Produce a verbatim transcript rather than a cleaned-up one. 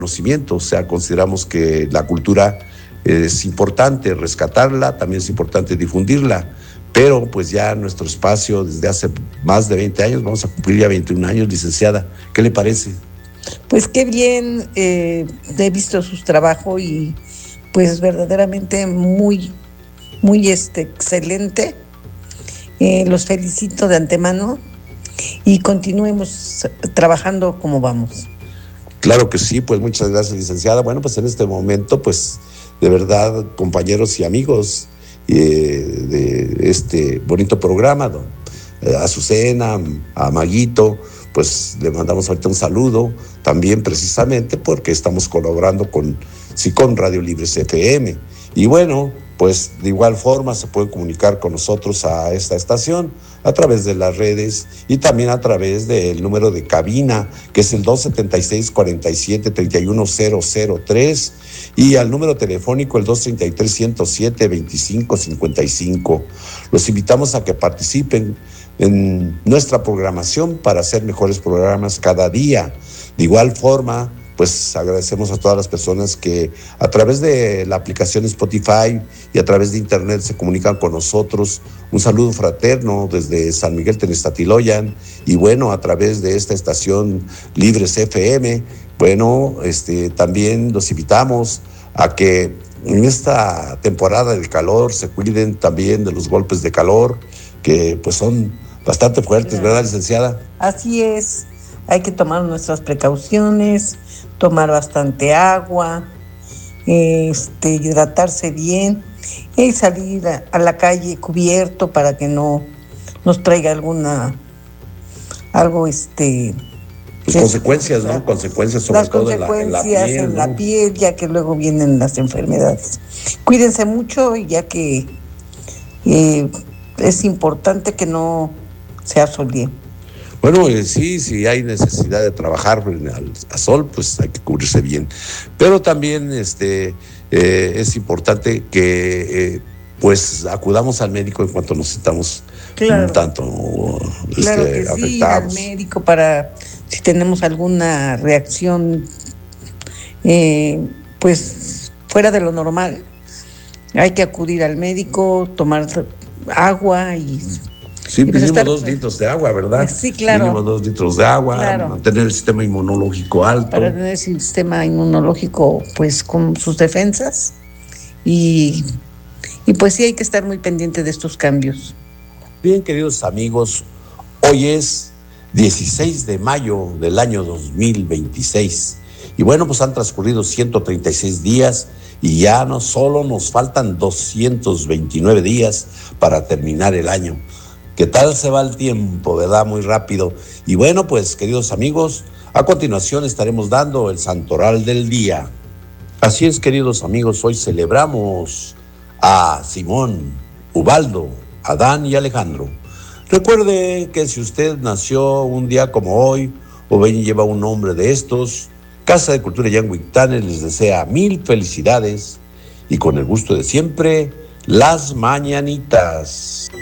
conocimiento, o sea, consideramos que la cultura es importante rescatarla, también es importante difundirla, pero pues ya nuestro espacio desde hace más de veinte años, vamos a cumplir ya veintiún años, licenciada, ¿qué le parece? Pues qué bien, eh, he visto su trabajo y pues verdaderamente muy, muy este, excelente. Eh, los felicito de antemano y continuemos trabajando como vamos. Claro que sí, pues muchas gracias, licenciada. Bueno, pues en este momento, pues de verdad, compañeros y amigos eh, de este bonito programa, don, eh, a Azucena, a Maguito, pues le mandamos ahorita un saludo, también precisamente porque estamos colaborando con SICOM Radio Libres F M. Y bueno, pues de igual forma se pueden comunicar con nosotros a esta estación a través de las redes y también a través del número de cabina, que es el dos setenta y seis, cuarenta y siete, treinta y uno cero cero tres, y al número telefónico el dos treinta y tres, ciento siete, veinticinco cincuenta y cinco. Los invitamos a que participen en nuestra programación para hacer mejores programas cada día. De igual forma, pues agradecemos a todas las personas que a través de la aplicación Spotify y a través de internet se comunican con nosotros. Un saludo fraterno desde San Miguel Tenestatiloyan y bueno, a través de esta estación Libres F M, bueno, este, también los invitamos a que en esta temporada de calor se cuiden también de los golpes de calor que pues son bastante fuertes, claro. ¿Verdad, licenciada? Así es, hay que tomar nuestras precauciones, tomar bastante agua, este, hidratarse bien y salir a, a la calle cubierto para que no nos traiga alguna, algo este... Pues consecuencias, ¿no? Consecuencias sobre las todo consecuencias en la, en la piel, en ¿no? la piel, ya que luego vienen las enfermedades. Cuídense mucho, ya que eh, es importante que no se asolie. Bueno, eh, sí, si hay necesidad de trabajar al, a sol, pues hay que cubrirse bien. Pero también este, eh, es importante que eh, pues acudamos al médico en cuanto nos sintamos claro. un tanto este, claro que afectados. Sí, al médico para si tenemos alguna reacción eh, pues fuera de lo normal. Hay que acudir al médico, tomar agua y... Sí, pues mínimo estar... dos litros de agua, ¿verdad? Sí, claro. Mínimo dos litros de agua, claro. mantener el sistema inmunológico alto. Para tener el sistema inmunológico, pues, con sus defensas. Y, y pues sí hay que estar muy pendiente de estos cambios. Bien, queridos amigos, hoy es dieciséis de mayo del año dos mil veintiséis. Y bueno, pues han transcurrido ciento treinta y seis días y ya no solo nos faltan doscientos veintinueve días para terminar el año. ¿Qué tal se va el tiempo, verdad? Muy rápido. Y bueno, pues, queridos amigos, a continuación estaremos dando el santoral del día. Así es, queridos amigos, hoy celebramos a Simón, Ubaldo, Adán y Alejandro. Recuerde que si usted nació un día como hoy, o bien lleva un nombre de estos, Casa de Cultura Yanguictanes les desea mil felicidades y con el gusto de siempre, las mañanitas.